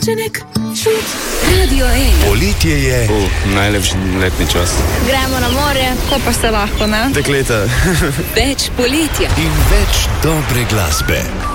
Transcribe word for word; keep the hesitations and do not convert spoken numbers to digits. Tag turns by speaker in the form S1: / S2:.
S1: že nek čud. Radio ena.
S2: Poletje je
S3: uh, najlepši letni čas.
S4: Gremo na morje, ko pa se lahko, ne?
S3: Dekleta.
S1: Več poletja
S2: in več dobre glasbe.